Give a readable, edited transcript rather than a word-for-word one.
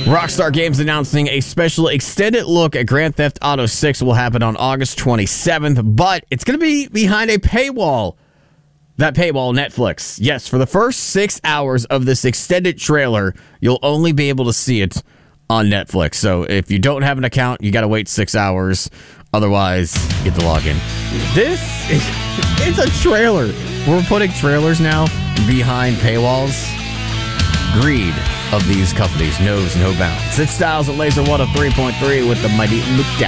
Rockstar Games announcing a special extended look at Grand Theft Auto 6 will happen on August 27th, but it's going to be behind a paywall. That paywall, Netflix. Yes, for the first 6 hours of this extended trailer, you'll only be able to see it on Netflix. So if you don't have an account, you got to wait 6 hours. Otherwise, get the login. It's a trailer. We're putting trailers now behind paywalls. Greed of these companies knows no bounds. It's Styles at Laser 103.3 with the mighty Luca.